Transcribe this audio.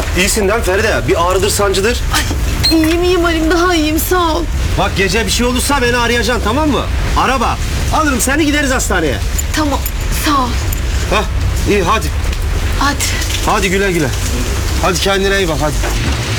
İyisin lan Feride. Bir ağrıdır sancıdır. Ay, iyiyim Halim, daha iyiyim, sağ ol. Bak gece bir şey olursa beni arayacaksın, tamam mı? Ara bak. Alırım seni, gideriz hastaneye. Tamam, sağ ol. Hah iyi hadi. Hadi. Hadi güle güle. Hadi kendine iyi bak hadi.